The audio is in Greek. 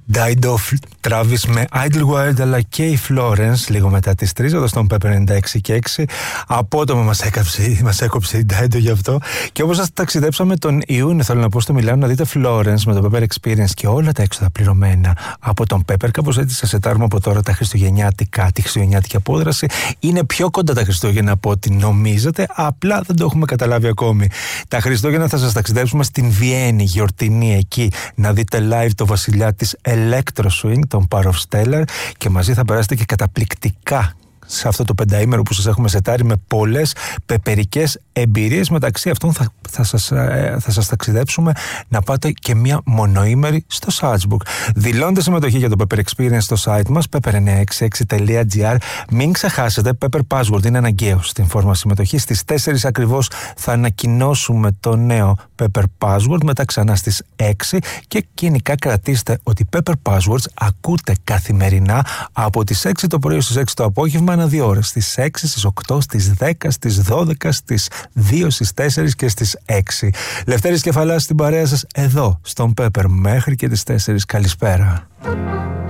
Died of Travis με Idlewild αλλά και η Florence λίγο μετά τις 3 εδώ στον Pepper 96 και 6. Απότομα μας έκοψε η Dido γι' αυτό. Και όπως σας ταξιδέψαμε τον Ιούνιο, θέλω να πω, στο Μιλάνο να δείτε Florence με το Pepper Experience και όλα τα έξοδα πληρωμένα από τον Pepper. Κάπως έτσι σας ετάρουμε από τώρα τα χριστουγεννιάτικα, τη χριστουγεννιάτικη απόδραση. Είναι πιο κοντά τα Χριστούγεννα από ό,τι νομίζετε, απλά δεν το έχουμε καταλάβει ακόμη. Τα Χριστούγεννα θα σας ταξιδέψουμε στην Βιέννη, γιορτινή εκεί, να δείτε live το βασιλιά της Electro Swing, τον Power of Stellar, και μαζί θα περάσετε και καταπληκτικά σε αυτό το πενταήμερο που σας έχουμε σετάρει με πολλές πεπερικές εμπειρίες. Μεταξύ αυτών θα σας ταξιδέψουμε να πάτε και μια μονοήμερη στο Salzburg. Δηλώνετε συμμετοχή για το Pepper Experience στο site μας pepper966.gr. Μην ξεχάσετε, Pepper Password είναι αναγκαίο στην φόρμα συμμετοχή. Στις 4 ακριβώς θα ανακοινώσουμε το νέο Pepper Password, μετά ξανά στις 6, και γενικά κρατήστε ότι Pepper Passwords ακούτε καθημερινά από τις 6 το πρωί στις 6 το απόγευμα, ανά 2 ώρες. Στις 6, στις 8, στις 10, στις 12, στις 2, στις 4 και στις 6. Λευτέρης Κεφαλάς στην παρέα σας εδώ στον Pepper μέχρι και τις 4. Καλησπέρα.